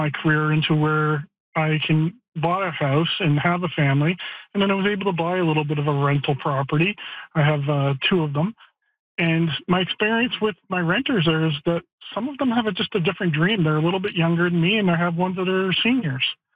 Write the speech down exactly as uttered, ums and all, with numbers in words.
my career into where I can buy a house and have a family. And then I was able to buy a little bit of a rental property. I have uh, two of them. And my experience with my renters are is that some of them have a, just a different dream. They're a little bit younger than me, and I have ones that are seniors.